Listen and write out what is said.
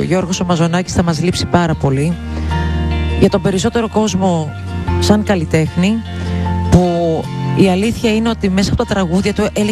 Γιώργος ο Μαζονάκης θα μας λείψει πάρα πολύ. Για τον περισσότερο κόσμο σαν καλλιτέχνη, που η αλήθεια είναι ότι μέσα από τα τραγούδια του